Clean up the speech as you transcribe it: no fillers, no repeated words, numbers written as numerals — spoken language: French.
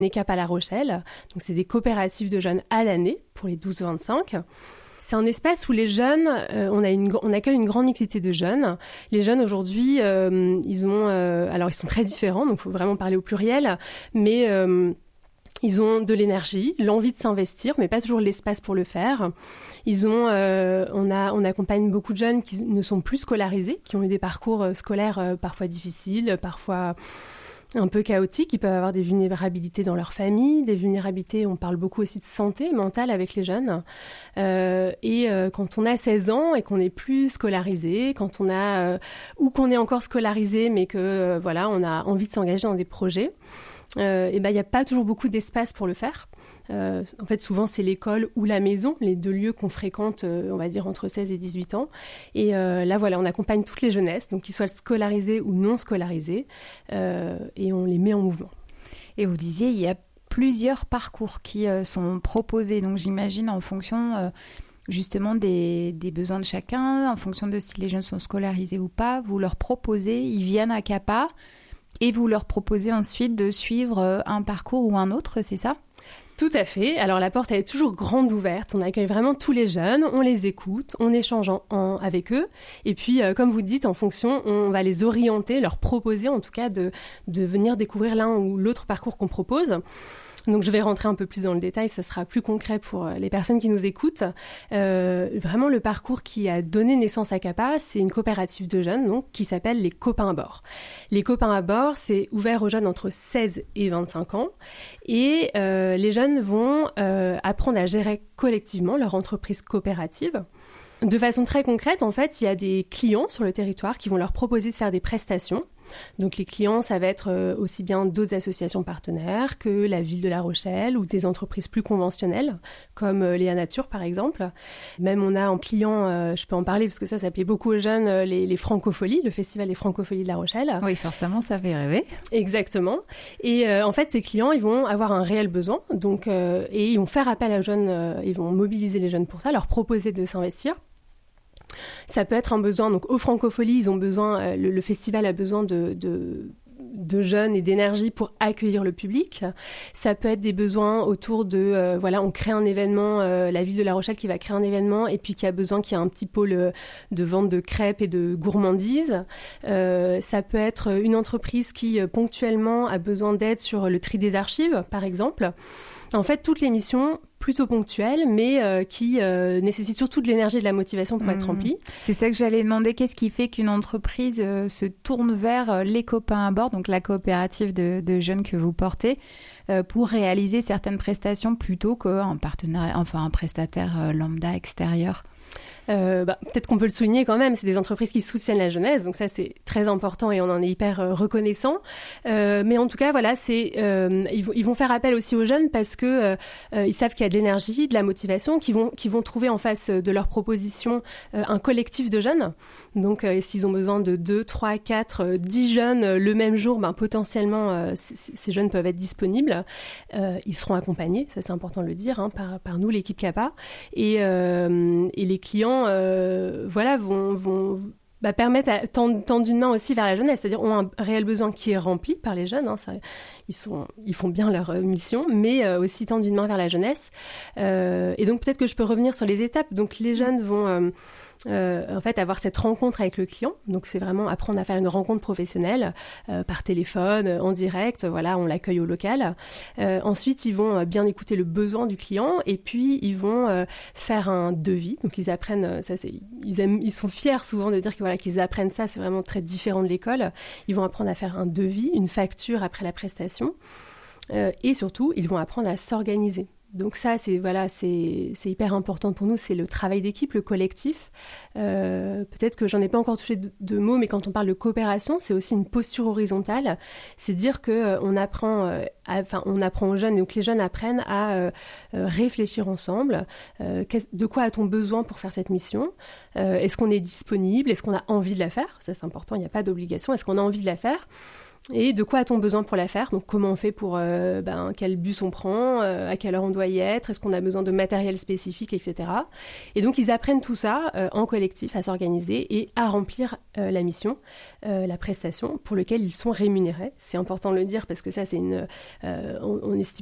ECAP à La Rochelle. Donc, c'est des coopératives de jeunes à l'année pour les 12-25. C'est un espace où les jeunes, on accueille une grande mixité de jeunes. Les jeunes aujourd'hui, ils sont très différents, donc il faut vraiment parler au pluriel, mais ils ont de l'énergie, l'envie de s'investir, mais pas toujours l'espace pour le faire. On accompagne beaucoup de jeunes qui ne sont plus scolarisés, qui ont eu des parcours scolaires parfois difficiles, parfois un peu chaotiques. Ils peuvent avoir des vulnérabilités dans leur famille, des vulnérabilités, on parle beaucoup aussi de santé mentale avec les jeunes. Quand on a 16 ans et qu'on n'est plus scolarisé, ou qu'on est encore scolarisé, mais que on a envie de s'engager dans des projets, il n'y a pas toujours beaucoup d'espace pour le faire. En fait, souvent, c'est l'école ou la maison, les deux lieux qu'on fréquente, on va dire, entre 16 et 18 ans. Et on accompagne toutes les jeunesses, donc qu'ils soient scolarisés ou non scolarisés, et on les met en mouvement. Et vous disiez, il y a plusieurs parcours qui sont proposés, donc j'imagine en fonction justement des besoins de chacun, en fonction de si les jeunes sont scolarisés ou pas, vous leur proposez, ils viennent à CAPA, et vous leur proposez ensuite de suivre un parcours ou un autre, c'est ça ? Tout à fait. Alors la porte elle est toujours grande ouverte. On accueille vraiment tous les jeunes, on les écoute, on échange avec eux. Et puis, comme vous dites, en fonction, on va les orienter, leur proposer en tout cas de venir découvrir l'un ou l'autre parcours qu'on propose. Donc, je vais rentrer un peu plus dans le détail, ça sera plus concret pour les personnes qui nous écoutent. Vraiment, le parcours qui a donné naissance à CAPA, c'est une coopérative de jeunes donc, qui s'appelle les Copains à bord. Les Copains à bord, c'est ouvert aux jeunes entre 16 et 25 ans. Et les jeunes vont apprendre à gérer collectivement leur entreprise coopérative. De façon très concrète, en fait, il y a des clients sur le territoire qui vont leur proposer de faire des prestations. Donc les clients, ça va être aussi bien d'autres associations partenaires que la ville de La Rochelle ou des entreprises plus conventionnelles, comme Léa Nature par exemple. Même on a en client, je peux en parler parce que ça plaît beaucoup aux jeunes, les Francopholies, le festival des Francopholies de La Rochelle. Oui, forcément, ça fait rêver. Exactement. Et en fait, ces clients, ils vont avoir un réel besoin. Donc, et ils vont faire appel aux jeunes, ils vont mobiliser les jeunes pour ça, leur proposer de s'investir. Ça peut être un besoin, donc aux Francopholies, ils ont besoin, le festival a besoin de jeunes et d'énergie pour accueillir le public. Ça peut être des besoins autour de, on crée un événement, la ville de La Rochelle qui va créer un événement et puis qui a besoin qu'il y ait un petit pôle de vente de crêpes et de gourmandises. Ça peut être une entreprise qui ponctuellement a besoin d'aide sur le tri des archives, par exemple. En fait, toutes les missions plutôt ponctuelles, mais qui nécessitent surtout de l'énergie et de la motivation pour être remplies. C'est ça que j'allais demander. Qu'est-ce qui fait qu'une entreprise se tourne vers les Copains à bord, donc la coopérative de jeunes que vous portez, pour réaliser certaines prestations plutôt qu'un partenaire, un prestataire lambda extérieur ? Peut-être qu'on peut le souligner quand même, c'est des entreprises qui soutiennent la jeunesse, donc ça c'est très important et on en est hyper reconnaissant. Mais en tout cas, ils vont faire appel aussi aux jeunes parce que ils savent qu'il y a de l'énergie, de la motivation, qu'ils vont trouver en face de leur proposition un collectif de jeunes. Donc s'ils ont besoin de 2, 3, 4, 10 jeunes le même jour, potentiellement ces jeunes peuvent être disponibles. Ils seront accompagnés, ça c'est important de le dire, par nous, l'équipe CAPA. Et les clients vont permettre tendre une main aussi vers la jeunesse, c'est-à-dire ont un réel besoin qui est rempli par les jeunes. Ils font bien leur mission, mais aussi tendre une main vers la jeunesse. Et donc peut-être que je peux revenir sur les étapes. Donc les jeunes vont avoir cette rencontre avec le client. Donc c'est vraiment apprendre à faire une rencontre professionnelle par téléphone, en direct. On l'accueille au local. Ensuite, ils vont bien écouter le besoin du client et puis ils vont faire un devis. Donc ils apprennent ils sont fiers souvent de dire qu'ils apprennent ça. C'est vraiment très différent de l'école. Ils vont apprendre à faire un devis, une facture après la prestation. Et surtout, ils vont apprendre à s'organiser. Donc ça, c'est hyper important pour nous, c'est le travail d'équipe, le collectif. Peut-être que j'en ai pas encore touché de mots, mais quand on parle de coopération, c'est aussi une posture horizontale. C'est dire que on apprend aux jeunes, donc les jeunes apprennent à réfléchir ensemble. De quoi a-t-on besoin pour faire cette mission ? Est-ce qu'on est disponible ? Est-ce qu'on a envie de la faire ? Ça, c'est important, il n'y a pas d'obligation. Est-ce qu'on a envie de la faire ? Et de quoi a-t-on besoin pour la faire? Donc comment on fait pour quel bus on prend, à quelle heure on doit y être, est-ce qu'on a besoin de matériel spécifique, etc. Et donc ils apprennent tout ça en collectif à s'organiser et à remplir la mission, la prestation pour laquelle ils sont rémunérés. C'est important de le dire parce que ça c'est on estime